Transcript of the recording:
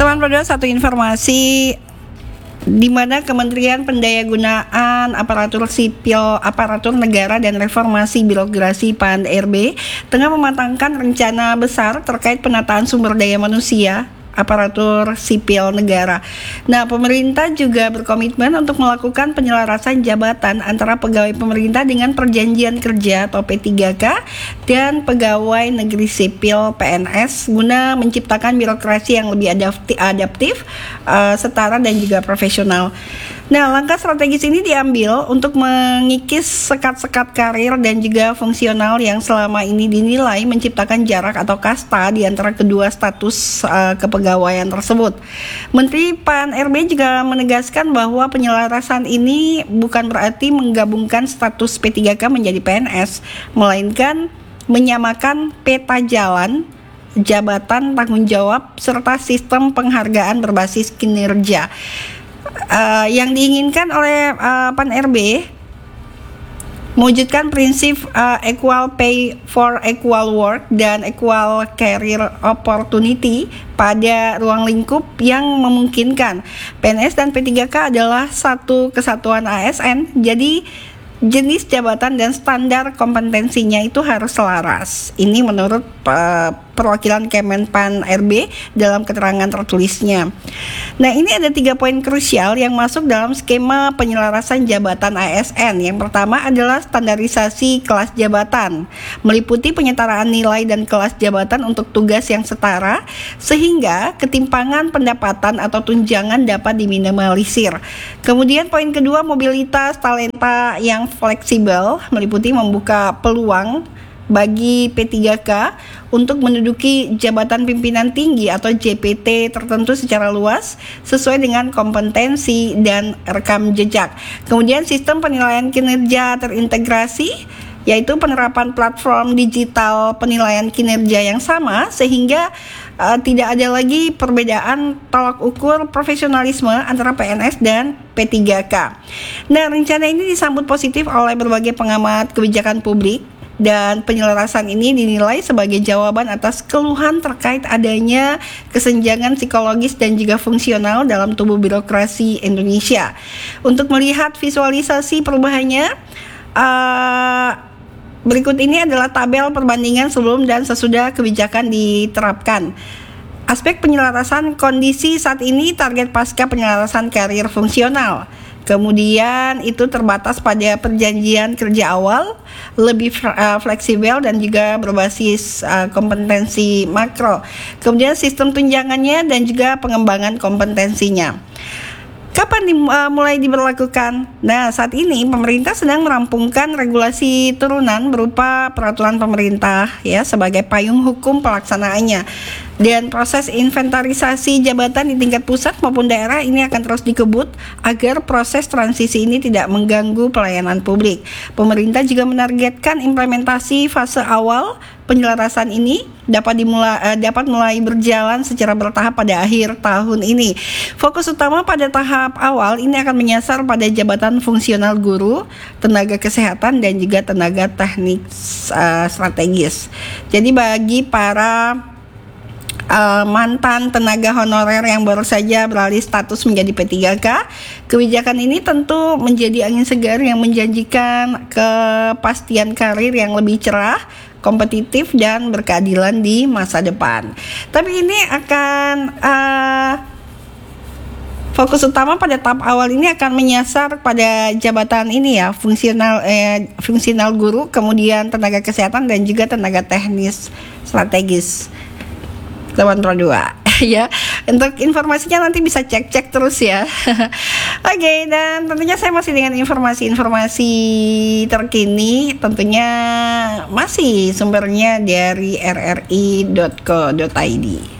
Teman Pro 2, satu informasi di mana Kementerian Pendayagunaan Aparatur Sipil Aparatur Negara dan Reformasi Birokrasi (PAN-RB) tengah mematangkan rencana besar terkait penataan sumber daya manusia aparatur sipil negara. Nah, pemerintah juga berkomitmen untuk melakukan penyelarasan jabatan antara pegawai pemerintah dengan perjanjian kerja atau P3K dan pegawai negeri sipil PNS guna menciptakan birokrasi yang lebih adaptif, setara dan juga profesional. Nah, langkah strategis ini diambil untuk mengikis sekat-sekat karir dan juga fungsional yang selama ini dinilai menciptakan jarak atau kasta di antara kedua status kepegawaian tersebut. Menteri PAN-RB juga menegaskan bahwa penyelarasan ini bukan berarti menggabungkan status P3K menjadi PNS, melainkan menyamakan peta jalan, jabatan tanggung jawab, serta sistem penghargaan berbasis kinerja. Yang diinginkan oleh PAN-RB mewujudkan prinsip equal pay for equal work dan equal career opportunity pada ruang lingkup yang memungkinkan. PNS dan P3K adalah satu kesatuan ASN, jadi jenis jabatan dan standar kompetensinya itu harus selaras. Ini menurut perwakilan Kemenpan RB dalam keterangan tertulisnya. Nah, ini ada 3 poin krusial yang masuk dalam skema penyelarasan jabatan ASN. Yang pertama adalah standarisasi kelas jabatan, meliputi penyetaraan nilai dan kelas jabatan untuk tugas yang setara, sehingga ketimpangan pendapatan atau tunjangan dapat diminimalisir. Kemudian poin kedua, mobilitas talenta yang fleksibel, meliputi membuka peluang bagi P3K untuk menduduki jabatan pimpinan tinggi atau JPT tertentu secara luas sesuai dengan kompetensi dan rekam jejak. Kemudian sistem penilaian kinerja terintegrasi, yaitu penerapan platform digital penilaian kinerja yang sama sehingga tidak ada lagi perbedaan tolak ukur profesionalisme antara PNS dan P3K. Nah, rencana ini disambut positif oleh berbagai pengamat kebijakan publik, dan penyelarasan ini dinilai sebagai jawaban atas keluhan terkait adanya kesenjangan psikologis dan juga fungsional dalam tubuh birokrasi Indonesia. Untuk melihat visualisasi perubahannya, berikut ini adalah tabel perbandingan sebelum dan sesudah kebijakan diterapkan. Aspek penyelarasan kondisi saat ini, target pasca penyelarasan karir fungsional. Kemudian itu terbatas pada perjanjian kerja awal, lebih fleksibel dan juga berbasis kompetensi makro. Kemudian sistem tunjangannya dan juga pengembangan kompetensinya. Kapan mulai diberlakukan? Nah, saat ini pemerintah sedang merampungkan regulasi turunan berupa peraturan pemerintah ya sebagai payung hukum pelaksanaannya. Dan proses inventarisasi jabatan di tingkat pusat maupun daerah ini akan terus dikebut agar proses transisi ini tidak mengganggu pelayanan publik. Pemerintah juga menargetkan implementasi fase awal penyelarasan ini dapat mulai berjalan secara bertahap pada akhir tahun ini. Fokus utama pada tahap awal ini akan menyasar pada jabatan fungsional guru, tenaga kesehatan dan juga tenaga teknik strategis. Jadi bagi para mantan tenaga honorer yang baru saja beralih status menjadi P3K, kebijakan ini tentu menjadi angin segar yang menjanjikan kepastian karir yang lebih cerah, kompetitif dan berkeadilan di masa depan. Tapi ini akan fokus utama pada tahap awal ini akan menyasar pada jabatan ini ya, fungsional guru, kemudian tenaga kesehatan dan juga tenaga teknis strategis. Teman Pro 2 ya. Untuk informasinya nanti bisa cek terus ya. Oke, dan tentunya saya masih dengan informasi-informasi terkini, tentunya masih sumbernya dari rri.co.id.